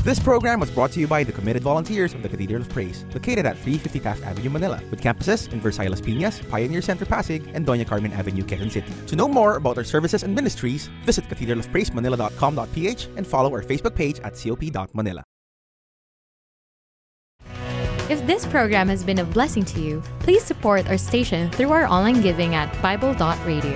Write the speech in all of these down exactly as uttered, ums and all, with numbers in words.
This program was brought to you by the committed volunteers of the Cathedral of Praise, located at three fifty Taft Avenue, Manila, with campuses in Versailles Las Piñas, Pioneer Center Pasig, and Doña Carmen Avenue, Quezon City. To know more about our services and ministries, visit cathedral of praise manila dot com dot p h and follow our Facebook page at c o p dot manila. If this program has been a blessing to you, please support our station through our online giving at bible dot radio.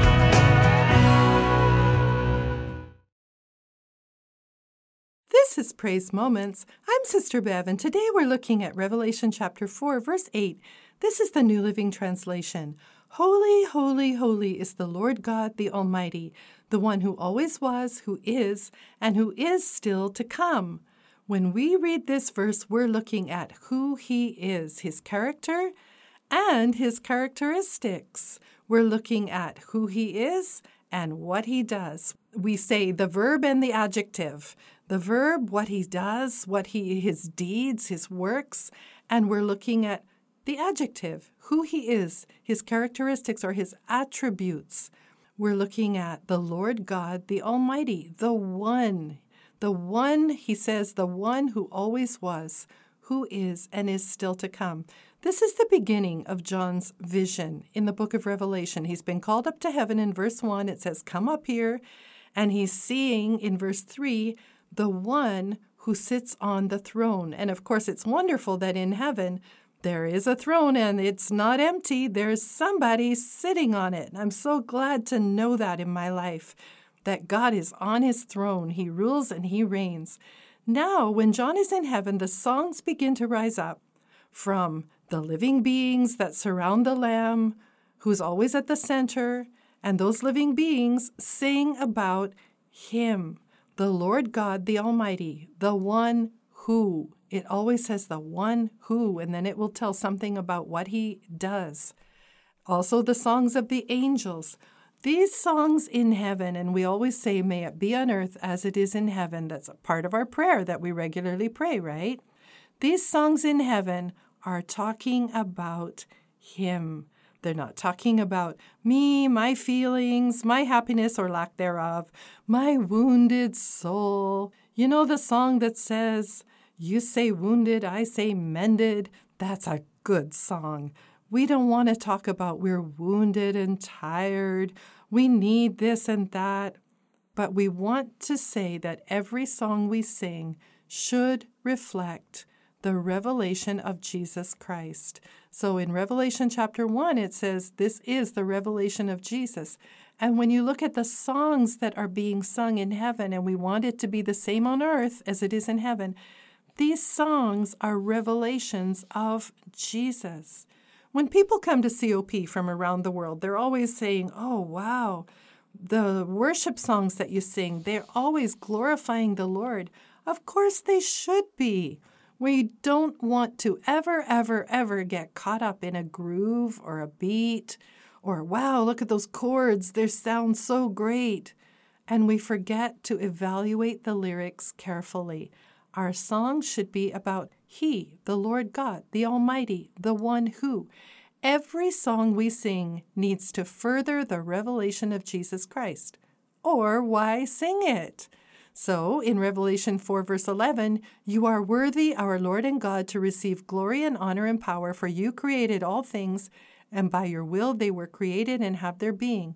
This is Praise Moments. I'm Sister Bev, and today we're looking at Revelation chapter four, verse eight. This is the New Living Translation. Holy, holy, holy is the Lord God, the Almighty, the one who always was, who is, and who is still to come. When we read this verse, we're looking at who he is, his character, and his characteristics. We're looking at who he is and what he does. We say the verb and the adjective. The verb, what he does, what he his deeds, his works, and we're looking at the adjective, who he is, his characteristics or his attributes. We're looking at the Lord God, the Almighty, the one. The one, he says, the one who always was, who is, and is still to come. This is the beginning of John's vision in the book of Revelation. He's been called up to heaven in verse one. It says, come up here. And he's seeing in verse three, the one who sits on the throne. And of course, it's wonderful that in heaven, there is a throne and it's not empty. There's somebody sitting on it. I'm so glad to know that in my life, that God is on his throne. He rules and he reigns. Now, when John is in heaven, the songs begin to rise up from the living beings that surround the Lamb, who's always at the center, and those living beings sing about him, the Lord God, the Almighty, the one who. It always says the one who, and then it will tell something about what he does. Also, the songs of the angels. These songs in heaven, and we always say, may it be on earth as it is in heaven. That's a part of our prayer that we regularly pray, right? These songs in heaven are talking about him. They're not talking about me, my feelings, my happiness or lack thereof, my wounded soul. You know the song that says, you say wounded, I say mended. That's a good song. We don't want to talk about we're wounded and tired. We need this and that. But we want to say that every song we sing should reflect the revelation of Jesus Christ. So in Revelation chapter one, it says, this is the revelation of Jesus. And when you look at the songs that are being sung in heaven, and we want it to be the same on earth as it is in heaven, these songs are revelations of Jesus. When people come to C O P from around the world, they're always saying, oh, wow, the worship songs that you sing, they're always glorifying the Lord. Of course they should be. We don't want to ever, ever, ever get caught up in a groove or a beat or, wow, look at those chords. They sound so great. And we forget to evaluate the lyrics carefully. Our song should be about He, the Lord God, the Almighty, the one who. Every song we sing needs to further the revelation of Jesus Christ. Or why sing it? So in Revelation four, verse eleven, you are worthy, our Lord and God, to receive glory and honor and power, for you created all things, and by your will they were created and have their being.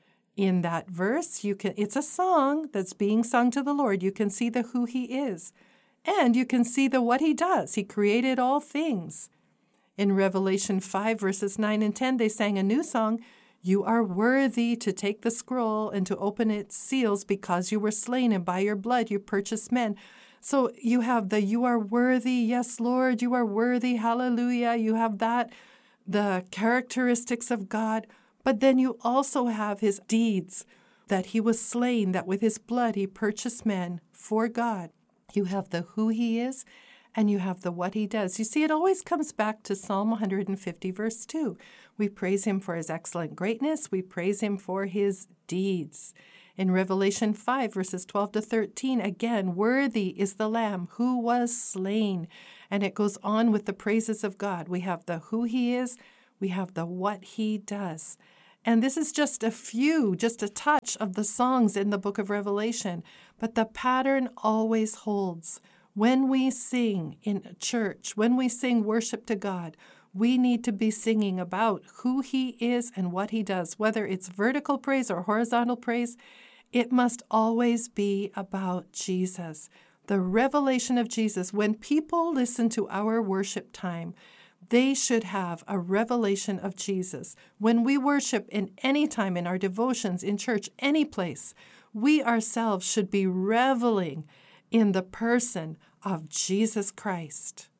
In that verse, you can it's a song that's being sung to the Lord. You can see the who he is. And you can see the what he does. He created all things. In Revelation five, verses nine and ten, they sang a new song. You are worthy to take the scroll and to open its seals because you were slain, and by your blood you purchased men. So you have the you are worthy. Yes, Lord, you are worthy. Hallelujah. You have that, the characteristics of God. But then you also have his deeds, that he was slain, that with his blood he purchased men for God. You have the who he is, and you have the what he does. You see, it always comes back to Psalm one fifty, verse two. We praise him for his excellent greatness. We praise him for his deeds. In Revelation five, verses twelve to thirteen, again, worthy is the Lamb who was slain. And it goes on with the praises of God. We have the who he is. We have the what he does. And this is just a few, just a touch of the songs in the book of Revelation. But the pattern always holds. When we sing in church, when we sing worship to God, we need to be singing about who He is and what He does. Whether it's vertical praise or horizontal praise, it must always be about Jesus. The revelation of Jesus. When people listen to our worship time, they should have a revelation of Jesus. When we worship in any time, in our devotions, in church, any place, we ourselves should be reveling in the person of Jesus Christ.